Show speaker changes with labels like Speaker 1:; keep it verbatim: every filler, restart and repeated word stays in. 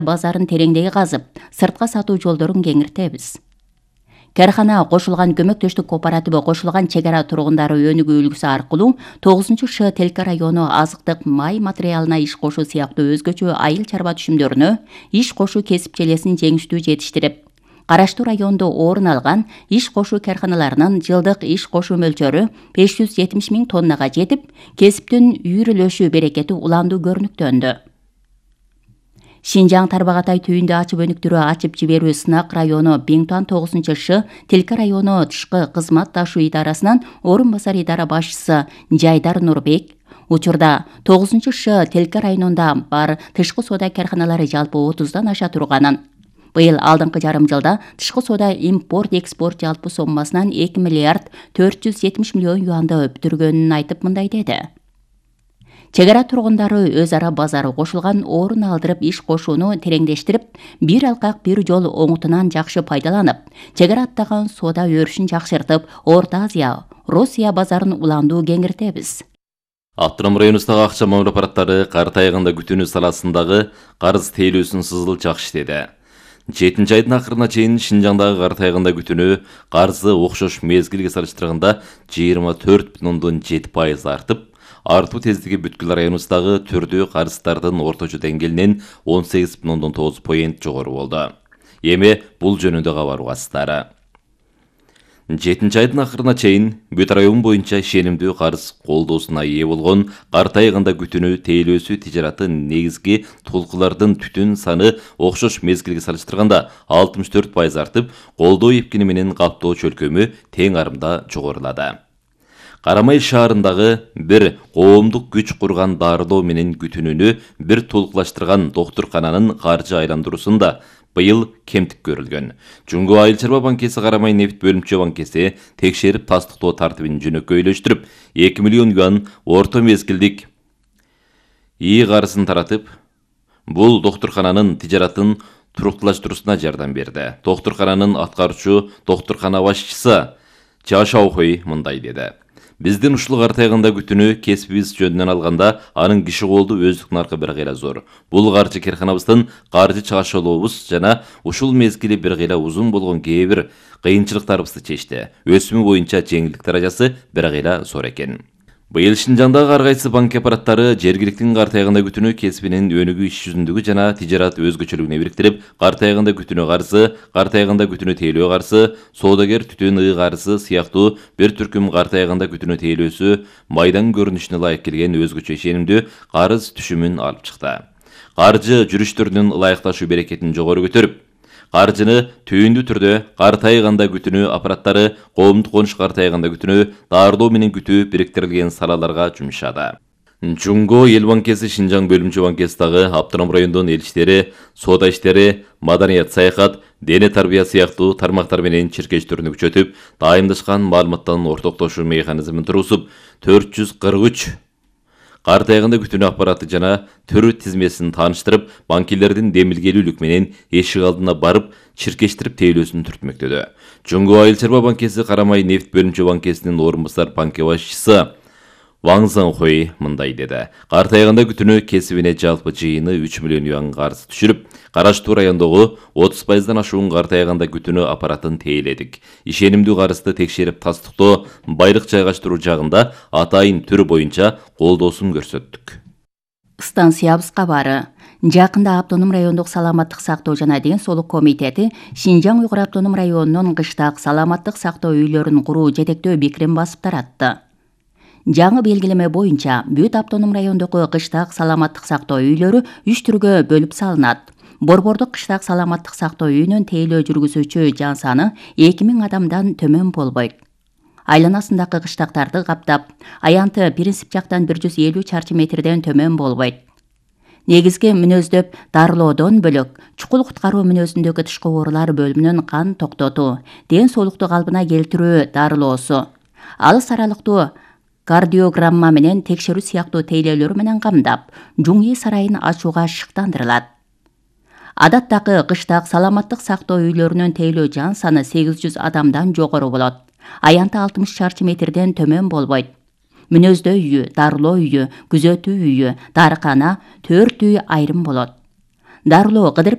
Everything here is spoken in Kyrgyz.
Speaker 1: базарын тереңдей казып, сыртка сатуу жолдорун кеңиртебиз. Кархана кошулган көмөктөштүк кооператиби кошулган чек ара тургундары өнүгүү үлгүсү аркылуу тогузунчу Ш Телка району азыктык май материалына иш кошуу сыяктуу өзгөчө айыл чарба түшүмдөрүнө иш кошуу кесип желесин жеңиштүү жетиштирип, караштуу райондо орун алган иш кошуу карханаларынын жылдык иш кошуу мөлчөрү беш жүз жетимиш миң тоннага жетип, кесиптин үйрүлөшүү берекети уламдуу көрүнүктөндү. Шинжаң Тарбағатай түйүндө ачып өнүктүрүү ачып жиберүү сынак району Биңтуан тогузунчу Ш Телка району тышкы кызмат ташуу идарасынан орун басар идара башчысы Жайдар Нурбек учурда тогузунчу Ш Телка районунда бар тышкы соода карханалары жалпы отуздан аша турганын, быйыл алдыңкы жарым жылда тышкы соода импорт-экспорт жалпы соммасынан эки миллиард төрт жүз жетимиш миллион юанды бүтүргөнүн айтып мындай деди. Чек ара тургундары өз ара базары кошулган орун алдырып иш кошууну тереңдештирип, бир алкак бир жол оңутунан жакшы пайдаланып, чек ара аттаган соода өрүшүн жакшыртып, Орто Азия, Россия базарын уландуу кеңиртебиз.
Speaker 2: Автоном районундагы акча мамыр аппараттары кар тайгында күтүүнү саласындагы карыз тейлөөсүн сызыл жакшы иштеди. жетинчи айдын акырына чейин Шинжаңдагы кар тайгында күтүүнү карызы окшош мезгилге салыштырганда жыйырма төрт бүтүн ондон жети пайыз артып, артуу тездиги бүткүл районундагы түрдүү карыздардын орточо деңгээлинен он сегиз бүтүн ондон тогуз поинт жогору болду. Эми бул жөнүндө кабар угасыздары. жетинчи айдын акырына чейин бүт район боюнча ишенимдүү карыз колдоосуна ээ болгон кар тайгында күтүүнү тейлөөсү тижараты негизги толкулардын түтүн саны окшош мезгилге салыштырганда алтымыш төрт пайыз артып, колдоо эпкини менен каптоо чөлкөмү тең арымда жогорулады. Карамай шаарындагы бир коомдук күч курган дарылоо менен күтүүнүнү бир толуклаштырган доктуркананын каржы айландыруусунда быйыл кемтик көрүлгөн. Жуңго айыл чарба банкеси Карамай нефт бөлүмчө банкеси текшерип тастыктоо тартибин жөнөкөйлөштүрүп, эки миллион юан орто мезгилдик ии карызын таратып, бул доктуркананын тижаратын туруктуулаштыруусуна жардам берди. Доктуркананын аткаруучу доктуркана башчысы Чашаухой мындай деди. Биздин ушул кар тайгында күтүүнү кесибибиз жөнүнөн алганда анын киши колду өздүк наркы бир кыйла зор. Бул каржы карханабыздын каржы чыгашылуубуз жана ушул мезгили бир кыйла узун болгон кээ бир кыйынчылыктарыбызды чечти. Өсүмү боюнча жеңилдик даражасы бир кыйла зор экен. Быйыл Шинжаңдагы ар кайсы банк аппараттары жергиликтин кар тайгында күтүүнү кесибинин өнүгүү иш жүзүндүгү жана тижарат өзгөчөлүгүнө бириктирип, кар тайгында күтүүнү карызы, кар тайгында күтүүнү тейлөө карызы, соодагер түтүн ыы карызы сыяктуу бир түркүм кар тайгында күтүүнү тейлөөсү майдан көрүнүшүнө ылайык келген өзгөчө ишенимдүү карыз түшүмүн алып чыкты. Каржы жүрүштөрүнүн ылайыкташуу берекетин жогору көтөрүп, каржыны түйүндүү түрдө кар тайганда күтүүнү аппараттары коомдук конуш кар тайганда күтүүнү дарылоо менен күтүү бириктирилген салаларга жумшады. Жуңго эл банкеси Шинжаң бөлүмчө банкесидагы автоном райондун эл иштери, соода иштери, маданият саякат, дене тарбия сыяктуу тармактар менен чиркештөрүнү күчөтүп, дайымдашкан маалыматтан ортоктошуу механизмин тургузуп, төрт жүз кырк үч кар тайгында күтүүнү аппараты жана төр тизмесин тааныштырып, банкилердин демилгелүүлүк менен эшик алдына барып, чиркештирип тейлөөсүн түртмөктөдү. Жуңго айыл чарба банкеси Карамай нефт бөлүмчө банкесинин орун басар банке башчысы Ваң Занхой мындай деди. Кар тайгында күтүүнү кесибине жалпы жыйыны үч миллион юан карыз түшүрүп, караштуу райондогу отуз пайыздан ашуун кар тайгында күтүүнү аппаратын тейледик. Ишенимдүү карызды текшерип тастыктоо, байлык жайгаштыруу жагында атайын түр боюнча колдоосун көрсөттүк.
Speaker 1: Станциябыз кабары. Жакында автоном райондук саламаттык сактоо жана ден соолук комитети Шинжаң Уйгур автоном районунун кыштак саламаттык сактоо үйлөрүн куруу жетектөө бекирин басып таратты. Жаңы белгилеме боюнча бүт автоном райондогу кыштак саламаттык сактоо үйлөрү үч түргө бөлүп салынат. Борбордук кыштак саламаттык сактоо үйүнүн тейлөө жүргүзүүчү жан саны эки миң адамдан төмөн болбойт. Айланасындагы кыштактарды каптап, аянты принцип жактан бир жүз элүү чарчы метрден төмөн болбойт. Негизги мүнөздөп дарылоодон бөлөк, чукул куткаруу мүнөзүндөгү тышкы оорулар бөлүмүнүн кан токтотуу, ден соолукту калыбына келтирүү дарылоосу, алыс аралыктуу кардиограмма менен текшерүү сыяктуу тейлөөлөр менен камдап, Жуңи сарайын ачууга шыктандырылат. Адаттагы кыштак саламаттык сактоо үйлөрүнүн тейлөө жан саны сегиз жүз адамдан жогору болот. Аянты алтымыш чарчы метрден төмөн болбойт. Мүнөздөө үйү, дарылоо үйү, күзөтүү үйү, дарыкана, төрт үй айрым болот. Дарылоо кыдырып